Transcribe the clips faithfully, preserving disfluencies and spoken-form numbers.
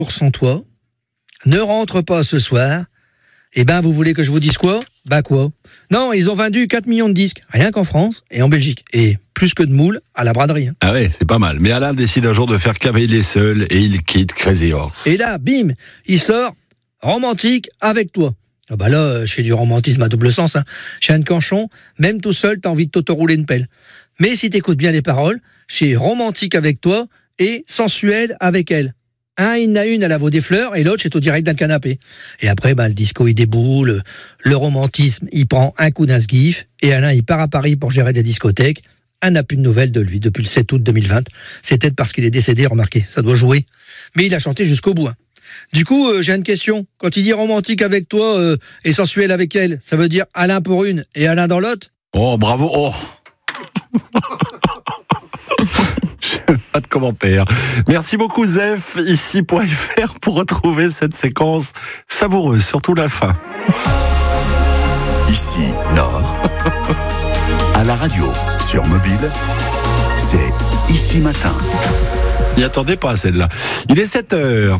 sans toi, ne rentre pas ce soir. Eh ben, vous voulez que je vous dise quoi? Bah quoi? Non, ils ont vendu quatre millions de disques, rien qu'en France et en Belgique. Et plus que de moules à la braderie. Hein. Ah ouais, c'est pas mal. Mais Alain décide un jour de faire cavalier seul et il quitte Crazy Horse. Et là, bim, il sort Romantique avec toi. Ah bah là, chez du romantisme à double sens. Hein. Chez Anne Canchon, même tout seul, t'as envie de t'autorouler une pelle. Mais si t'écoutes bien les paroles, chez Romantique avec toi et Sensuel avec elle. Un, il n'a une, elle a vaut des fleurs, et l'autre, c'est au direct d'un canapé. Et après, bah, le disco, il déboule, le romantisme, il prend un coup d'un sgif, et Alain, il part à Paris pour gérer des discothèques. On n'a plus de nouvelles de lui depuis le sept août deux mille vingt. C'est peut-être parce qu'il est décédé, remarquez, ça doit jouer. Mais il a chanté jusqu'au bout. Hein. Du coup, euh, j'ai une question. Quand il dit romantique avec toi euh, et sensuel avec elle, ça veut dire Alain pour une et Alain dans l'autre? Oh, bravo, oh. Pas de commentaires. Merci beaucoup Zef, ici point F R pour retrouver cette séquence savoureuse, surtout la fin. Ici, Nord. À la radio, sur mobile, c'est Ici Matin. N'y attendez pas à celle-là. Il est sept heures.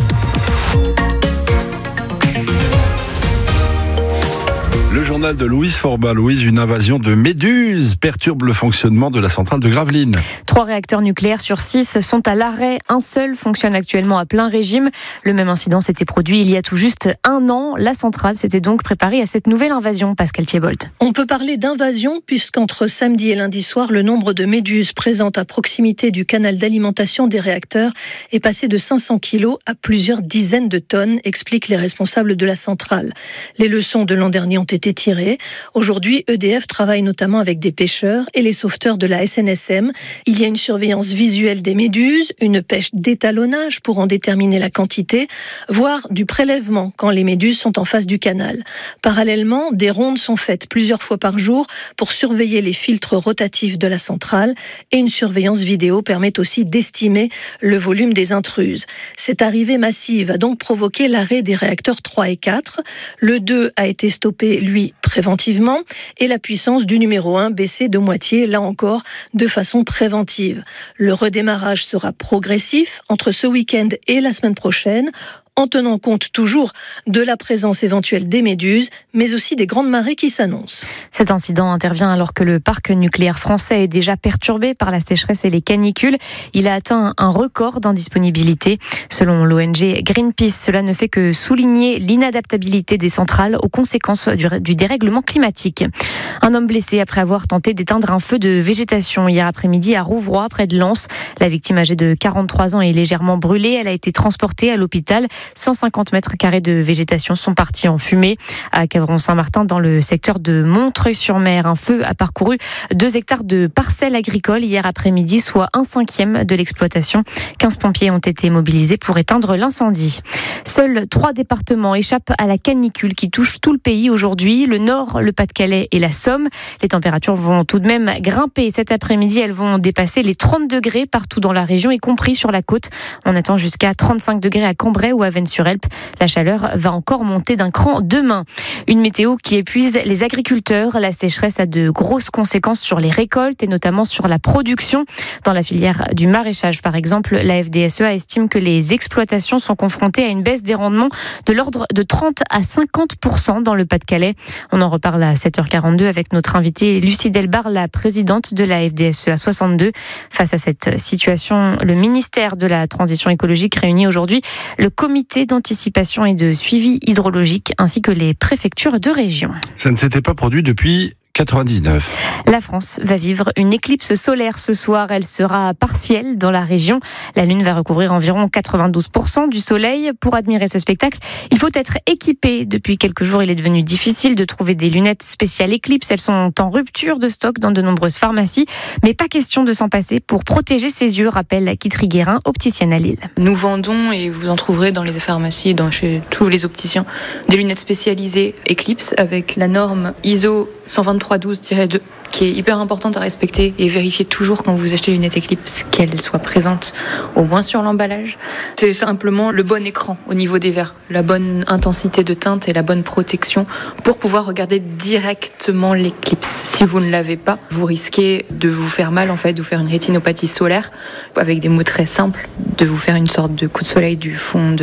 Le journal de Louise Forbin. Louise, une invasion de méduses perturbe le fonctionnement de la centrale de Gravelines. Trois réacteurs nucléaires sur six sont à l'arrêt. Un seul fonctionne actuellement à plein régime. Le même incident s'était produit il y a tout juste un an. La centrale s'était donc préparée à cette nouvelle invasion. Pascal Thiebold. On peut parler d'invasion puisqu'entre samedi et lundi soir, le nombre de méduses présentes à proximité du canal d'alimentation des réacteurs est passé de cinq cents kilos à plusieurs dizaines de tonnes, expliquent les responsables de la centrale. Les leçons de l'an dernier ont été tirées. Aujourd'hui, E D F travaille notamment avec des pêcheurs et les sauveteurs de la S N S M. Il y a une surveillance visuelle des méduses, une pêche d'étalonnage pour en déterminer la quantité, voire du prélèvement quand les méduses sont en face du canal. Parallèlement, des rondes sont faites plusieurs fois par jour pour surveiller les filtres rotatifs de la centrale et une surveillance vidéo permet aussi d'estimer le volume des intruses. Cette arrivée massive a donc provoqué l'arrêt des réacteurs trois et quatre. Le deux a été stoppé, lui, préventivement, et la puissance du numéro un baissée de moitié, là encore, de façon préventive. Le redémarrage sera progressif entre ce week-end et la semaine prochaine, en tenant compte toujours de la présence éventuelle des méduses, mais aussi des grandes marées qui s'annoncent. Cet incident intervient alors que le parc nucléaire français est déjà perturbé par la sécheresse et les canicules. Il a atteint un record d'indisponibilité. Selon l'O N G Greenpeace, cela ne fait que souligner l'inadaptabilité des centrales aux conséquences du, du dérèglement climatique. Un homme blessé après avoir tenté d'éteindre un feu de végétation hier après-midi à Rouvroy, près de Lens. La victime âgée de quarante-trois ans est légèrement brûlée. Elle a été transportée à l'hôpital. cent cinquante mètres carrés de végétation sont partis en fumée. À Cavron-Saint-Martin, dans le secteur de Montreuil-sur-Mer, un feu a parcouru deux hectares de parcelles agricoles hier après-midi, soit un cinquième de l'exploitation. quinze pompiers ont été mobilisés pour éteindre l'incendie. Seuls trois départements échappent à la canicule qui touche tout le pays aujourd'hui, le Nord, le Pas-de-Calais et la Somme. Les températures vont tout de même grimper. Cet après-midi, elles vont dépasser les trente degrés partout dans la région, y compris sur la côte. On attend jusqu'à trente-cinq degrés à Cambrai ou à Vennes-sur-Helpe. La chaleur va encore monter d'un cran demain. Une météo qui épuise les agriculteurs. La sécheresse a de grosses conséquences sur les récoltes et notamment sur la production. Dans la filière du maraîchage, par exemple, la F D S E A estime que les exploitations sont confrontées à une baisse des rendements de l'ordre de trente à cinquante pour cent dans le Pas-de-Calais. On en reparle à sept heures quarante-deux avec notre invitée Lucie Delbar, la présidente de la F D S E A soixante-deux. Face à cette situation, le ministère de la Transition écologique réunit aujourd'hui le comité d'anticipation et de suivi hydrologique ainsi que les préfectures de région. Ça ne s'était pas produit depuis quatre-vingt-dix-neuf. La France va vivre une éclipse solaire ce soir. Elle sera partielle dans la région. La Lune va recouvrir environ quatre-vingt-douze pour cent du soleil. Pour admirer ce spectacle, il faut être équipé. Depuis quelques jours, il est devenu difficile de trouver des lunettes spéciales éclipse. Elles sont en rupture de stock dans de nombreuses pharmacies. Mais pas question de s'en passer pour protéger ses yeux, rappelle Kitri Guérin, opticienne à Lille. Nous vendons, et vous en trouverez dans les pharmacies, dans chez tous les opticiens, des lunettes spécialisées éclipse avec la norme I S O cent vingt-trois douze tiret deux qui est hyper importante à respecter et vérifier toujours quand vous achetez une lunette éclipse qu'elle soit présente au moins sur l'emballage. C'est simplement le bon écran au niveau des verres, la bonne intensité de teinte et la bonne protection pour pouvoir regarder directement l'éclipse. Si vous ne l'avez pas, vous risquez de vous faire mal, en fait, de vous faire une rétinopathie solaire avec des mots très simples, de vous faire une sorte de coup de soleil du fond de